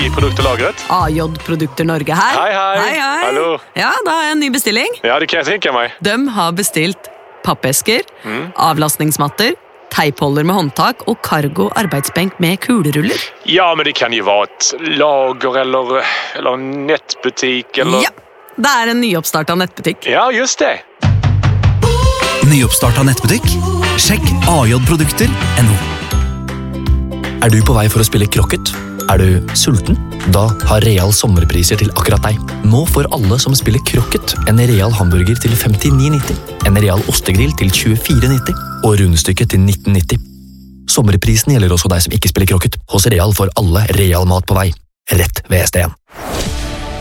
i produkterlagret? AJ Produkter Norge her. Hei. Hallo. Ja, da har jeg en ny bestilling. Ja, det kan jeg tenke meg. De har bestilt pappesker, avlastningsmatter, teipholder med håndtak og cargo arbeidsbenk med kuleruller. Ja, men det kan jo være et lager eller nettbutikk eller... Ja, det er en nyoppstartet nettbutikk. Ja, just det. Nyoppstartet nettbutikk? Sjekk ajprodukter.no. Er du på vei for å spille krokket? Er du sulten? Da har Real sommerpriser til akkurat deg. Nå får alle som spiller krokket en Real hamburger til 59,90, en Real ostegrill til 24,90 og rundstykket til 19,90. Sommerprisen gjelder også deg som ikke spiller krokket. Hos Real får alle Real mat på vei. Rett ved SDN.